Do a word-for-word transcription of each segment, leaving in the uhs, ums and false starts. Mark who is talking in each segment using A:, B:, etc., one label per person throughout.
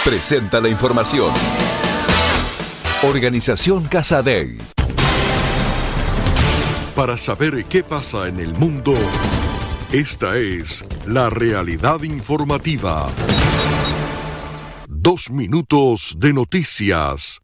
A: presenta la información. Organización Casadei.
B: Para saber qué pasa en el mundo, esta es la realidad informativa. Dos minutos de noticias.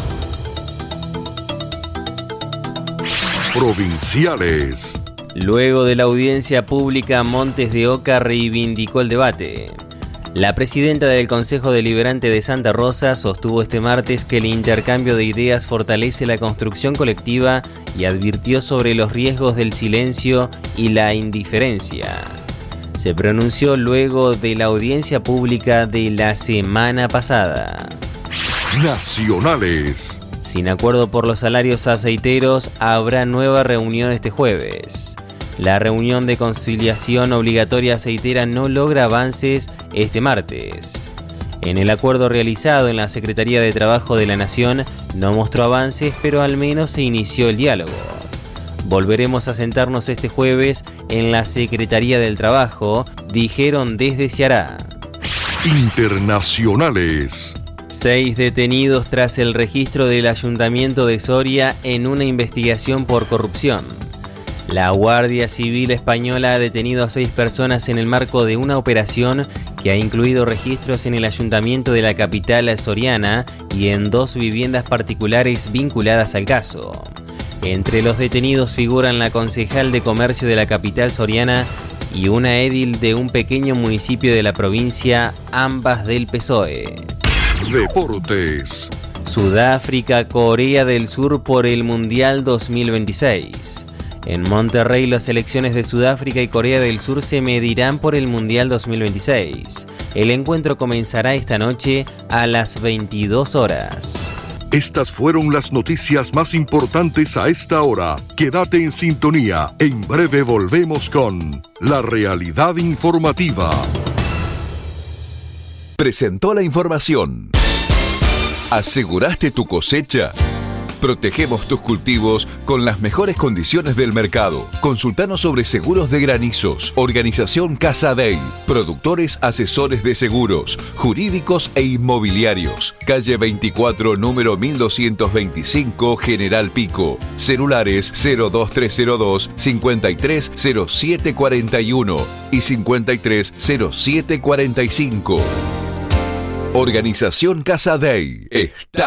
B: Provinciales.
C: Luego de la audiencia pública, Montes de Oca reivindicó el debate. La presidenta del Consejo Deliberante de Santa Rosa sostuvo este martes que el intercambio de ideas fortalece la construcción colectiva y advirtió sobre los riesgos del silencio y la indiferencia. Se pronunció luego de la audiencia pública de la semana pasada.
B: Nacionales.
C: Sin acuerdo por los salarios aceiteros, habrá nueva reunión este jueves. La reunión de conciliación obligatoria aceitera no logra avances este martes. En el acuerdo realizado en la Secretaría de Trabajo de la Nación no mostró avances, pero al menos se inició el diálogo. Volveremos a sentarnos este jueves en la Secretaría del Trabajo, dijeron desde Ceará.
B: Internacionales.
C: Seis detenidos tras el registro del Ayuntamiento de Soria en una investigación por corrupción. La Guardia Civil Española ha detenido a seis personas en el marco de una operación que ha incluido registros en el Ayuntamiento de la capital soriana y en dos viviendas particulares vinculadas al caso. Entre los detenidos figuran la concejal de comercio de la capital soriana y una edil de un pequeño municipio de la provincia, ambas del P S O E.
B: Deportes.
C: Sudáfrica, Corea del Sur por el Mundial dos mil veintiséis. En Monterrey, las selecciones de Sudáfrica y Corea del Sur se medirán por el Mundial dos mil veintiséis. El encuentro comenzará esta noche a las veintidós horas.
B: Estas fueron las noticias más importantes a esta hora. Quédate en sintonía. En breve volvemos con La Realidad Informativa.
A: Presentó la información. ¿Aseguraste tu cosecha? Protegemos tus cultivos con las mejores condiciones del mercado. Consultanos sobre seguros de granizos. Organización Casadei. Productores asesores de seguros, jurídicos e inmobiliarios. Calle veinticuatro, número mil doscientos veinticinco, General Pico. Celulares cero dos tres cero dos, cincuenta y tres cero siete cuarenta y uno y cincuenta y tres cero siete cuarenta y cinco. Organización Casadei. Está